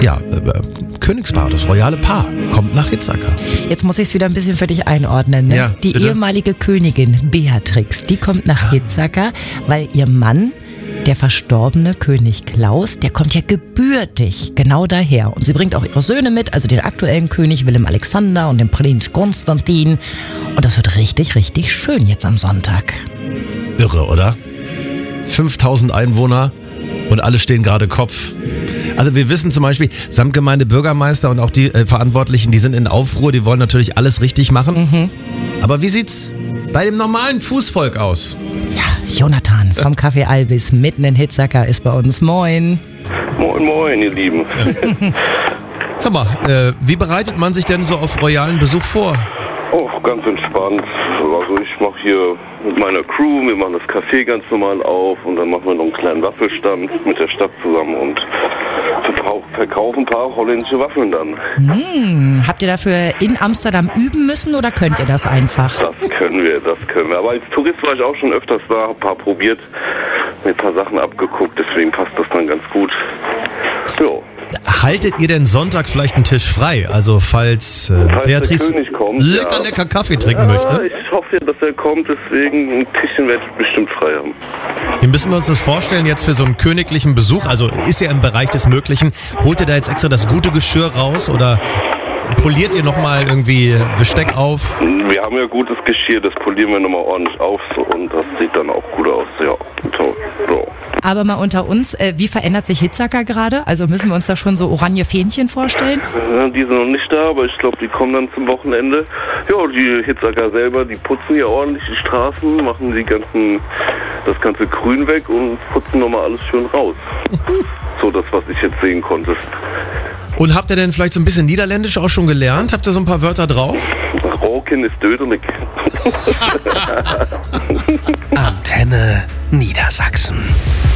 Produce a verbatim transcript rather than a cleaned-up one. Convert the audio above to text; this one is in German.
ja, äh, Königspaar, das royale Paar, kommt nach Hitzacker. Jetzt muss ich es wieder ein bisschen für dich einordnen. Ne? Ja, die bitte? ehemalige Königin Beatrix, die kommt nach Hitzacker, weil ihr Mann, der verstorbene König Klaus, der kommt ja gebürtig genau daher. Und sie bringt auch ihre Söhne mit, also den aktuellen König Willem Alexander und den Prinz Konstantin. Und das wird richtig, richtig schön jetzt am Sonntag. Irre, oder? fünftausend Einwohner und alle stehen gerade Kopf. Also wir wissen zum Beispiel, Samtgemeinde Bürgermeister und auch die äh, Verantwortlichen, die sind in Aufruhr, die wollen natürlich alles richtig machen. Mhm. Aber wie sieht's bei dem normalen Fußvolk aus? Ja, Jonathan vom Café Albis mitten in Hitzacker ist bei uns. Moin. Moin, moin, ihr Lieben. Sag mal, äh, wie bereitet man sich denn so auf royalen Besuch vor? Oh, ganz entspannt. Also ich mache hier mit meiner Crew, wir machen das Café ganz normal auf und dann machen wir noch einen kleinen Waffelstand mit der Stadt zusammen und verkaufen ein paar holländische Waffeln dann. Hm, habt ihr dafür in Amsterdam üben müssen oder könnt ihr das einfach? Das können wir, das können wir. Aber als Tourist war ich auch schon öfters da, hab ein paar probiert, mir ein paar Sachen abgeguckt, deswegen passt das dann ganz gut. Jo. Haltet ihr denn Sonntag vielleicht einen Tisch frei? Also falls, äh, Falls Beatrice der König kommt, lecker, ja. lecker Kaffee trinken Ja, möchte. ich hoffe, dass er kommt, deswegen ein Tischchen werde ich bestimmt frei haben. Wie müssen wir uns das vorstellen jetzt für so einen königlichen Besuch? Also ist er im Bereich des Möglichen? Holt ihr da jetzt extra das gute Geschirr raus oder poliert ihr nochmal irgendwie Besteck auf? Wir haben ja gutes Geschirr, das polieren wir nochmal ordentlich auf so, und das sieht dann auch gut aus. Ja, so, so. Aber mal unter uns, äh, wie verändert sich Hitzacker gerade? Also müssen wir uns da schon so oranje Fähnchen vorstellen? Ja, die sind noch nicht da, aber ich glaube, die kommen dann zum Wochenende. Ja, die Hitzacker selber, die putzen hier ordentlich die Straßen, machen die ganzen, das ganze Grün weg und putzen nochmal alles schön raus. So das, was ich jetzt sehen konnte. Und habt ihr denn vielleicht so ein bisschen Niederländisch auch schon gelernt? Habt ihr so ein paar Wörter drauf? Roken ist dödelig. Antenne Niedersachsen.